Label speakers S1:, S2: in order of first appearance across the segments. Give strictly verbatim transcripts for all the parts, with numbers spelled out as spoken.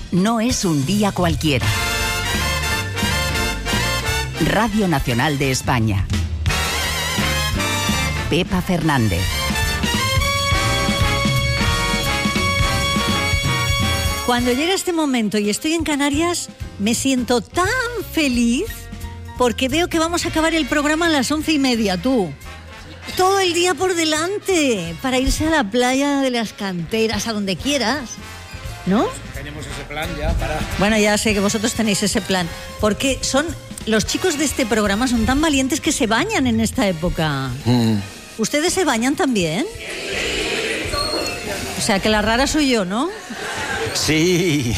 S1: no es un día cualquiera. Radio Nacional de España. Pepa Fernández.
S2: Cuando llega este momento y estoy en Canarias, me siento tan feliz porque veo que vamos a acabar el programa a las once y media, tú. Todo el día por delante para irse a la playa de las Canteras, a donde quieras, ¿no?
S3: Tenemos ese plan ya para...
S2: Bueno, ya sé que vosotros tenéis ese plan, porque son los chicos de este programa son tan valientes que se bañan en esta época. Mm. ¿Ustedes se bañan también? O sea, que la rara soy yo, ¿no?
S3: Sí.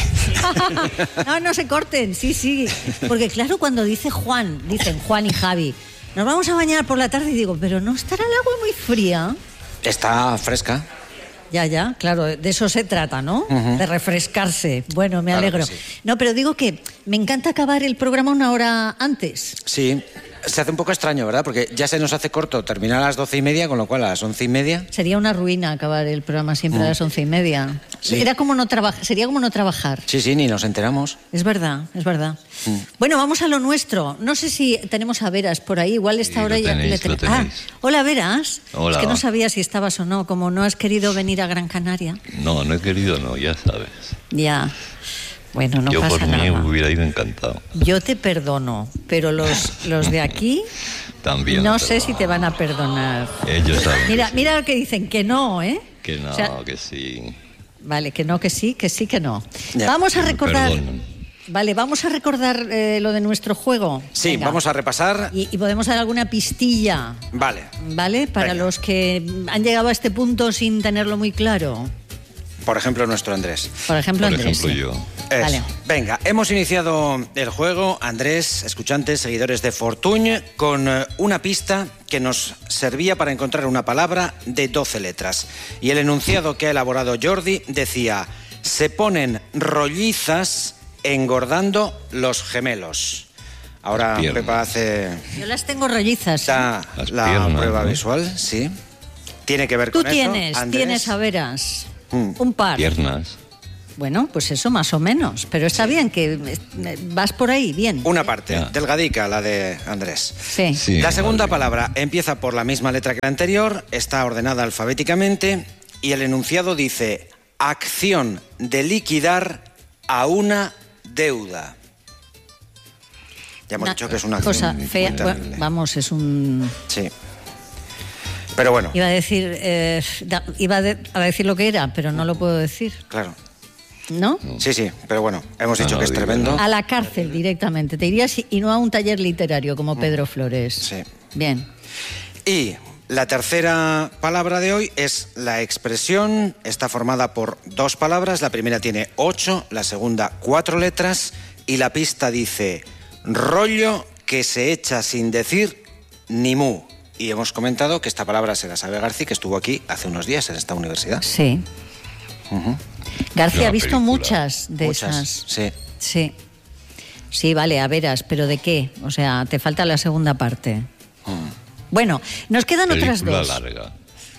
S2: No, no se corten, sí, sí. Porque claro, cuando dice Juan, dicen Juan y Javi, nos vamos a bañar por la tarde y digo, pero ¿no estará el agua muy fría?
S3: Está fresca.
S2: Ya, ya, claro, de eso se trata, ¿no? Uh-huh. De refrescarse. Bueno, me alegro. Claro que sí. No, pero digo que me encanta acabar el programa una hora antes.
S3: Sí. Se hace un poco extraño, ¿verdad? Porque ya se nos hace corto terminar a las doce y media, con lo cual a las once y media...
S2: Sería una ruina acabar el programa siempre mm. a las once y media. Sí. Era como no trabajar, sería como no trabajar.
S3: Sí, sí, ni nos enteramos.
S2: Es verdad, es verdad. Mm. Bueno, vamos a lo nuestro. No sé si tenemos a Veras por ahí, igual esta
S4: sí,
S2: hora ya...
S4: Tenéis,
S2: le ten...
S4: ah,
S2: hola, Veras.
S4: Hola.
S2: Es que no sabía si estabas o no, como no has querido venir a Gran Canaria.
S4: No, no he querido, no, ya sabes.
S2: Ya... Bueno, no
S4: Yo
S2: pasa nada.
S4: Yo por mí hubiera ido encantado.
S2: Yo te perdono, pero los, los de aquí
S4: también.
S2: No sé si te van a perdonar.
S4: Ellos saben.
S2: Mira,
S4: que sí.
S2: mira lo que dicen, que no, ¿eh?
S4: Que no, o sea, que sí.
S2: Vale, que no, que sí, que sí, que no. Ya. Vamos a recordar... Vale, vamos a recordar eh, lo de nuestro juego.
S3: Sí, venga. Vamos a repasar.
S2: Y, y podemos dar alguna pistilla.
S3: Vale.
S2: Vale, para venga. Los que han llegado a este punto sin tenerlo muy claro.
S3: Por ejemplo, nuestro Andrés.
S2: Por ejemplo,
S4: Por
S2: Andrés.
S4: ejemplo,
S2: sí.
S4: yo.
S2: Vale.
S3: Venga, hemos iniciado el juego, Andrés, escuchantes, seguidores de Fortuny, con una pista que nos servía para encontrar una palabra de doce letras. Y el enunciado que ha elaborado Jordi decía: se ponen rollizas engordando los gemelos. Ahora Pepa hace...
S2: Yo las tengo rollizas.
S3: Da
S4: las
S3: la
S4: piernas,
S3: prueba
S4: ¿no?
S3: Visual, sí. Tiene que ver
S2: Tú
S3: con
S2: tienes,
S3: eso,
S2: Tú tienes, a veras, mm. un par.
S4: Piernas.
S2: Bueno, pues eso más o menos, pero está sí. bien, que vas por ahí, bien.
S3: Una parte,
S4: ya.
S3: delgadica, la de Andrés.
S2: Sí.
S4: sí
S3: la segunda palabra empieza por la misma letra que la anterior, está ordenada alfabéticamente y el enunciado dice: acción de liquidar a una deuda. Ya hemos
S2: una
S3: dicho que es una acción
S2: cosa
S3: muy
S2: fea.
S3: terrible.
S2: Bueno, vamos, es un...
S3: Sí. Pero bueno.
S2: Iba a decir, eh, da, iba a, de, a decir lo que era, pero no lo puedo decir.
S3: Claro.
S2: ¿No?
S3: Sí, sí, pero bueno, hemos dicho no, no, que es digo, tremendo.
S2: A la cárcel directamente, te irías y no a un taller literario como Pedro Flores.
S3: Sí.
S2: Bien.
S3: Y la tercera palabra de hoy es la expresión, está formada por dos palabras, la primera tiene ocho, la segunda cuatro letras y la pista dice: rollo que se echa sin decir ni mu. Y hemos comentado que esta palabra se la sabe García, que estuvo aquí hace unos días en esta universidad.
S2: Sí.
S3: Uh-huh.
S2: García ha visto muchas de
S3: muchas,
S2: esas.
S3: Sí.
S2: Sí. Sí, vale, a veras, pero ¿de qué? O sea, te falta la segunda parte. Mm. Bueno, nos quedan
S4: película
S2: otras dos.
S4: larga.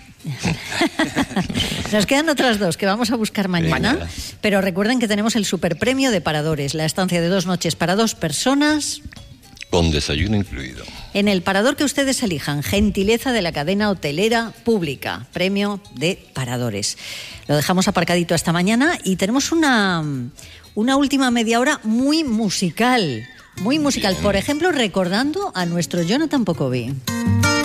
S2: Nos quedan otras dos que vamos a buscar mañana,
S4: Venga.
S2: Pero recuerden que tenemos el superpremio de Paradores, la estancia de dos noches para dos personas.
S4: Con desayuno incluido.
S2: En el parador que ustedes elijan, gentileza de la cadena hotelera pública, premio de Paradores. Lo dejamos aparcadito hasta mañana y tenemos una, una última media hora muy musical, muy musical. Bien. Por ejemplo, recordando a nuestro Jonathan Pocovi.